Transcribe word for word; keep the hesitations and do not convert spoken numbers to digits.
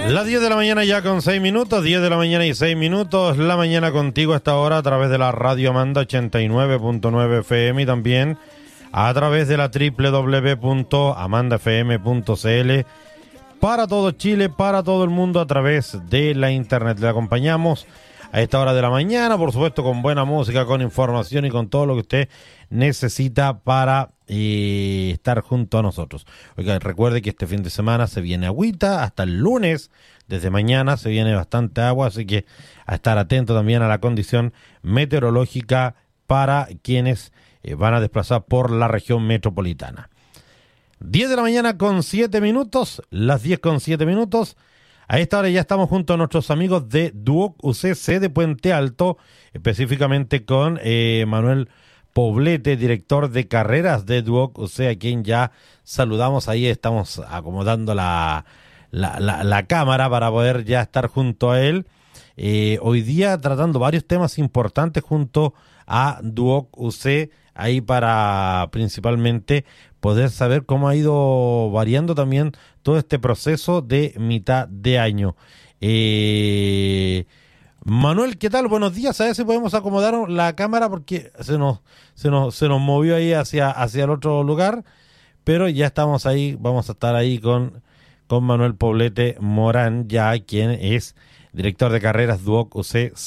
Las diez de la mañana ya con seis minutos, diez de la mañana y seis minutos, la mañana contigo a esta hora a través de la Radio Amanda ochenta y nueve punto nueve F M y también a través de la doble u doble u doble u punto amanda f m punto c l para todo Chile, para todo el mundo a través de la internet. Le acompañamos a esta hora de la mañana, por supuesto con buena música, con información y con todo lo que usted necesita para eh, estar junto a nosotros. Oiga, recuerde que este fin de semana se viene agüita, hasta el lunes, desde mañana se viene bastante agua, así que a estar atento también a la condición meteorológica para quienes eh, van a desplazar por la región metropolitana. diez de la mañana con siete minutos, las diez con siete minutos. A esta hora ya estamos junto a nuestros amigos de Duoc U C C de Puente Alto, específicamente con eh, Manuel Poblete, director de carreras de Duoc U C C, a quien ya saludamos. Ahí estamos acomodando la, la, la, la cámara para poder ya estar junto a él. Eh, hoy día tratando varios temas importantes junto a Duoc U C C, ahí para principalmente poder saber cómo ha ido variando también todo este proceso de mitad de año. Eh, Manuel, ¿qué tal? Buenos días. A ver si podemos acomodar la cámara porque se nos, se nos, se nos movió ahí hacia, hacia el otro lugar, pero ya estamos ahí, vamos a estar ahí con, con Manuel Poblete Morán, ya quien es director de carreras Duoc U C C